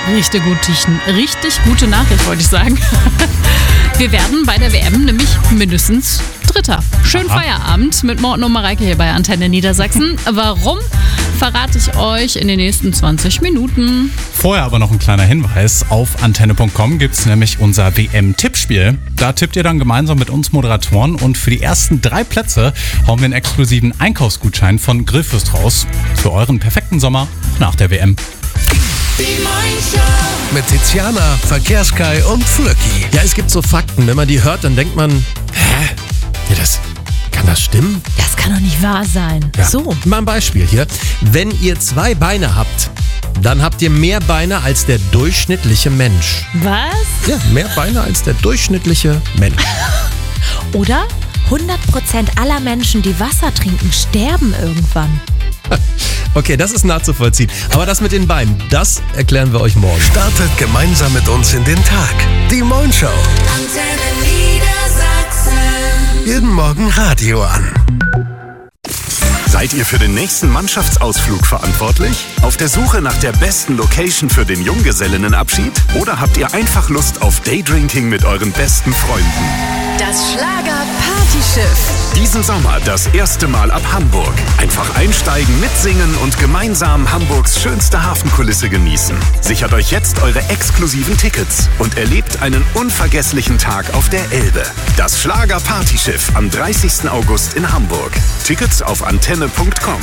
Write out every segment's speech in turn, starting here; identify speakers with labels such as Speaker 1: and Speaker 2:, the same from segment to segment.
Speaker 1: richtig gute Nachricht, wollte ich sagen. Wir werden bei der WM nämlich mindestens Dritter. Schönen Feierabend mit Morten und Mareike hier bei Antenne Niedersachsen. Warum, verrate ich euch in den nächsten 20 Minuten.
Speaker 2: Vorher aber noch ein kleiner Hinweis. Auf antenne.com gibt es nämlich unser WM-Tippspiel. Da tippt ihr dann gemeinsam mit uns Moderatoren und für die ersten 3 Plätze hauen wir einen exklusiven Einkaufsgutschein von Grillfürst raus. Für euren perfekten Sommer nach der WM.
Speaker 3: Die Morgenshow mit Tiziana, Verkehrskai und Flöcki. Ja, es gibt so Fakten, wenn man die hört, dann denkt man, ja, kann das stimmen?
Speaker 1: Das kann doch nicht wahr sein.
Speaker 3: Ja.
Speaker 1: So.
Speaker 3: Mal ein Beispiel hier. Wenn ihr 2 Beine habt, dann habt ihr mehr Beine als der durchschnittliche Mensch.
Speaker 1: Was?
Speaker 3: Ja, mehr Beine als der durchschnittliche Mensch.
Speaker 4: Oder 100% aller Menschen, die Wasser trinken, sterben irgendwann.
Speaker 3: Okay, das ist nachzuvollziehen. Aber das mit den Beinen, das erklären wir euch morgen.
Speaker 5: Startet gemeinsam mit uns in den Tag. Die Morgenshow.
Speaker 6: Antenne Niedersachsen.
Speaker 5: Jeden Morgen Radio an.
Speaker 7: Seid ihr für den nächsten Mannschaftsausflug verantwortlich? Auf der Suche nach der besten Location für den Junggesellinnenabschied? Oder habt ihr einfach Lust auf Daydrinking mit euren besten Freunden?
Speaker 6: Das Schlager-Partyschiff.
Speaker 7: Diesen Sommer das erste Mal ab Hamburg. Einfach einsteigen, mitsingen und gemeinsam Hamburgs schönste Hafenkulisse genießen. Sichert euch jetzt eure exklusiven Tickets und erlebt einen unvergesslichen Tag auf der Elbe. Das Schlager-Partyschiff am 30. August in Hamburg. Tickets auf antenne.com.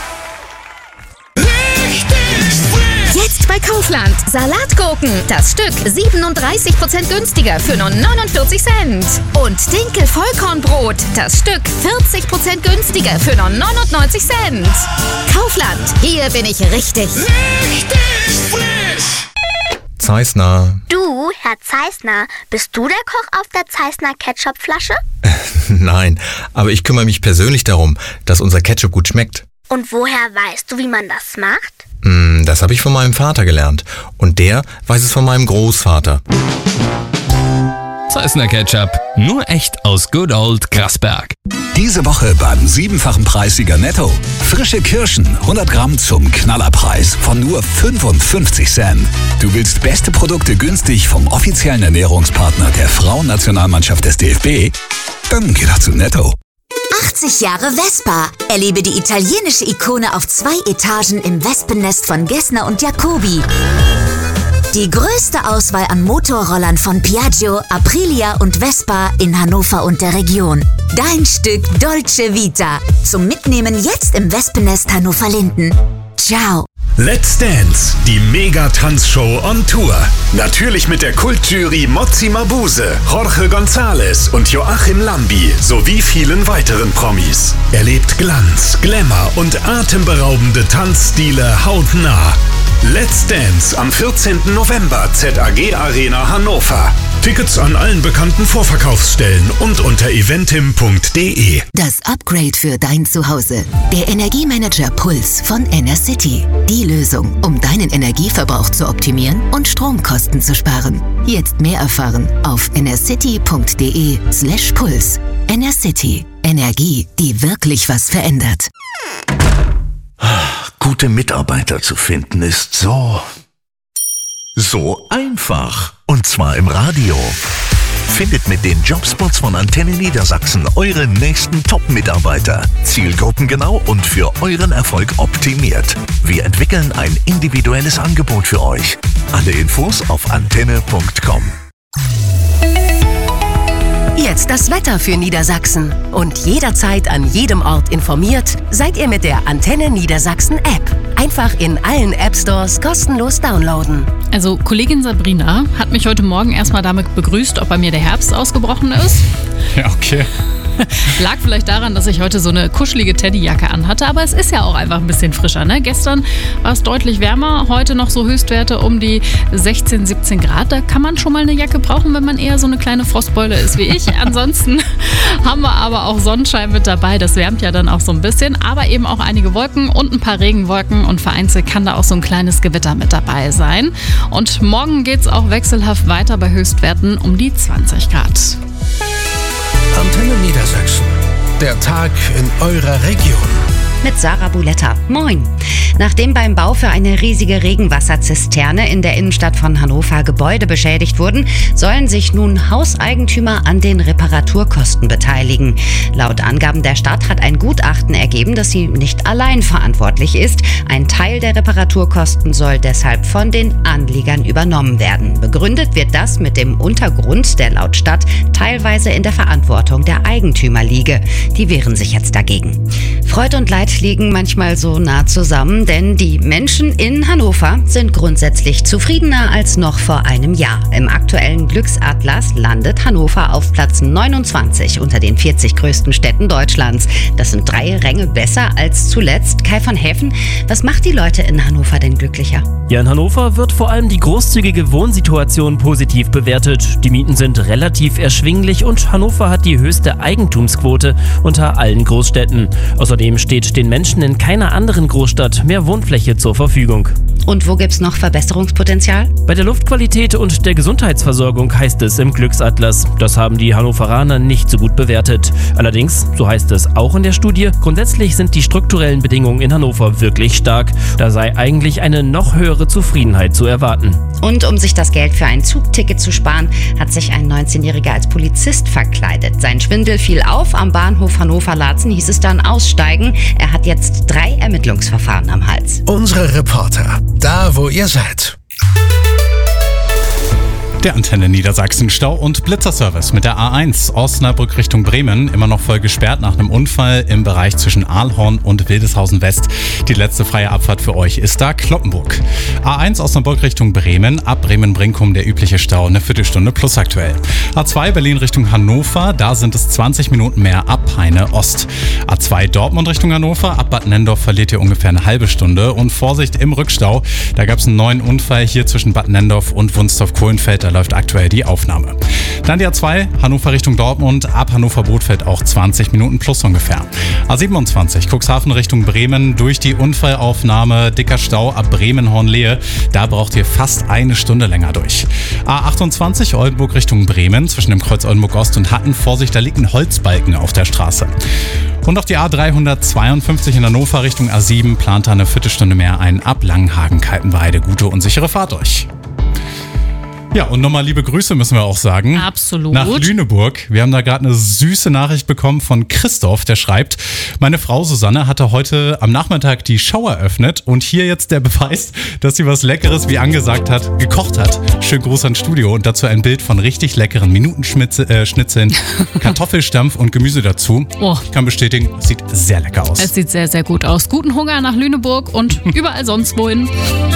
Speaker 8: Jetzt bei Kaufland. Salatgurken. Das Stück 37% günstiger für nur 49 Cent. Und Dinkel-Vollkornbrot. Das Stück 40% günstiger für nur 99 Cent. Kaufland. Hier bin ich richtig.
Speaker 9: Zeissner.
Speaker 10: Du, Herr Zeissner, bist du der Koch auf der Zeissner Ketchupflasche?
Speaker 9: Nein, aber ich kümmere mich persönlich darum, dass unser Ketchup gut schmeckt.
Speaker 10: Und woher weißt du, wie man das macht?
Speaker 9: Das habe ich von meinem Vater gelernt. Und der weiß es von meinem Großvater.
Speaker 11: Zeissner Ketchup. Nur echt aus Good Old Grasberg.
Speaker 12: Diese Woche beim 7-fachen Preissieger Netto. Frische Kirschen, 100 Gramm zum Knallerpreis von nur 55 Cent. Du willst beste Produkte günstig vom offiziellen Ernährungspartner der Frauennationalmannschaft des DFB? Dann geh doch zu Netto.
Speaker 13: 80 Jahre Vespa. Erlebe die italienische Ikone auf 2 Etagen im Wespennest von Gessner und Jacobi. Die größte Auswahl an Motorrollern von Piaggio, Aprilia und Vespa in Hannover und der Region. Dein Stück Dolce Vita. Zum Mitnehmen jetzt im Wespennest Hannover-Linden. Ciao.
Speaker 7: Let's Dance, die Mega-Tanzshow on Tour. Natürlich mit der Kultjury Mozzi Mabuse, Jorge González und Joachim Lambi sowie vielen weiteren Promis. Erlebt Glanz, Glamour und atemberaubende Tanzstile hautnah. Let's Dance am 14. November, ZAG Arena Hannover. Tickets an allen bekannten Vorverkaufsstellen und unter eventim.de.
Speaker 13: Das Upgrade für dein Zuhause. Der Energiemanager Puls von Enercity. Die Lösung, um deinen Energieverbrauch zu optimieren und Stromkosten zu sparen. Jetzt mehr erfahren auf enercity.de/Puls. Enercity. Energie, die wirklich was verändert.
Speaker 5: Gute Mitarbeiter zu finden ist so einfach. Und zwar im Radio. Findet mit den Jobspots von Antenne Niedersachsen eure nächsten Top-Mitarbeiter. Zielgruppengenau und für euren Erfolg optimiert. Wir entwickeln ein individuelles Angebot für euch. Alle Infos auf antenne.com.
Speaker 14: Jetzt das Wetter für Niedersachsen. Und jederzeit an jedem Ort informiert seid ihr mit der Antenne Niedersachsen App. Einfach in allen App-Stores kostenlos downloaden.
Speaker 1: Also Kollegin Sabrina hat mich heute Morgen erstmal damit begrüßt, ob bei mir der Herbst ausgebrochen ist.
Speaker 2: Ja, okay.
Speaker 1: Lag vielleicht daran, dass ich heute so eine kuschelige Teddyjacke anhatte, aber es ist ja auch einfach ein bisschen frischer, ne? Gestern war es deutlich wärmer, heute noch so Höchstwerte um die 16, 17 Grad. Da kann man schon mal eine Jacke brauchen, wenn man eher so eine kleine Frostbeule ist wie ich. Ansonsten haben wir aber auch Sonnenschein mit dabei, das wärmt ja dann auch so ein bisschen, aber eben auch einige Wolken und ein paar Regenwolken und vereinzelt kann da auch so ein kleines Gewitter mit dabei sein. Und morgen geht es auch wechselhaft weiter bei Höchstwerten um die 20 Grad.
Speaker 3: Antenne Niedersachsen. Der Tag in eurer Region.
Speaker 15: mit Sarah Buletta. Moin. Nachdem beim Bau für eine riesige Regenwasserzisterne in der Innenstadt von Hannover Gebäude beschädigt wurden, sollen sich nun Hauseigentümer an den Reparaturkosten beteiligen. Laut Angaben der Stadt hat ein Gutachten ergeben, dass sie nicht allein verantwortlich ist. Ein Teil der Reparaturkosten soll deshalb von den Anliegern übernommen werden. Begründet wird das mit dem Untergrund, der laut Stadt teilweise in der Verantwortung der Eigentümer liege. Die wehren sich jetzt dagegen. Freud und Leid liegen manchmal so nah zusammen, denn die Menschen in Hannover sind grundsätzlich zufriedener als noch vor einem Jahr. Im aktuellen Glücksatlas landet Hannover auf Platz 29 unter den 40 größten Städten Deutschlands. Das sind 3 Ränge besser als zuletzt. Kai von Häfen, was macht die Leute in Hannover denn glücklicher?
Speaker 16: Ja, in Hannover wird vor allem die großzügige Wohnsituation positiv bewertet. Die Mieten sind relativ erschwinglich und Hannover hat die höchste Eigentumsquote unter allen Großstädten. Außerdem steht den Menschen in keiner anderen Großstadt mehr Wohnfläche zur Verfügung.
Speaker 15: Und wo gibt's noch Verbesserungspotenzial?
Speaker 16: Bei der Luftqualität und der Gesundheitsversorgung heißt es im Glücksatlas. Das haben die Hannoveraner nicht so gut bewertet. Allerdings, so heißt es auch in der Studie, grundsätzlich sind die strukturellen Bedingungen in Hannover wirklich stark. Da sei eigentlich eine noch höhere Zufriedenheit zu erwarten.
Speaker 15: Und um sich das Geld für ein Zugticket zu sparen, hat sich ein 19-Jähriger als Polizist verkleidet. Sein Schwindel fiel auf. Am Bahnhof Hannover-Laatzen hieß es dann aussteigen. Er hat jetzt 3 Ermittlungsverfahren am Hals.
Speaker 3: Unsere Reporter, da wo ihr seid.
Speaker 2: Der Antenne Niedersachsen Stau- und Blitzerservice mit der A1 Osnabrück Richtung Bremen immer noch voll gesperrt nach einem Unfall im Bereich zwischen Ahlhorn und Wildeshausen West. Die letzte freie Abfahrt für euch ist da Cloppenburg. A1 Osnabrück Richtung Bremen, ab Bremen-Brinkum der übliche Stau, eine Viertelstunde plus aktuell. A2 Berlin Richtung Hannover, da sind es 20 Minuten mehr ab Peine Ost. A2 Dortmund Richtung Hannover, ab Bad Nendorf verliert ihr ungefähr eine halbe Stunde. Und Vorsicht im Rückstau, da gab es einen neuen Unfall hier zwischen Bad Nendorf und Wunstorf-Kohlenfeld. Da läuft aktuell die Aufnahme. Dann die A2 Hannover Richtung Dortmund, ab Hannover-Bothfeld auch 20 Minuten plus ungefähr. A27 Cuxhaven Richtung Bremen, durch die Unfallaufnahme dicker Stau ab Bremen-Hornlehe. Da braucht ihr fast eine Stunde länger durch. A28 Oldenburg Richtung Bremen, zwischen dem Kreuz Oldenburg Ost und Hatten. Vorsicht, da liegt ein Holzbalken auf der Straße. Und auch die A352 in Hannover Richtung A7 plant da eine Viertelstunde mehr ein, ab Langenhagen-Kaltenweide. Gute und sichere Fahrt euch. Ja, und nochmal liebe Grüße müssen wir auch sagen.
Speaker 1: Absolut.
Speaker 2: Nach Lüneburg. Wir haben da gerade eine süße Nachricht bekommen von Christoph, der schreibt: Meine Frau Susanne hatte heute am Nachmittag die Show eröffnet und hier jetzt der Beweis, dass sie was Leckeres, wie angesagt hat, gekocht hat. Schönen Gruß ans Studio und dazu ein Bild von richtig leckeren Minutenschnitzeln, Kartoffelstampf und Gemüse dazu.
Speaker 1: Oh.
Speaker 2: Ich kann bestätigen, es sieht sehr lecker aus.
Speaker 1: Es sieht sehr, sehr gut aus. Guten Hunger nach Lüneburg und überall sonst wohin.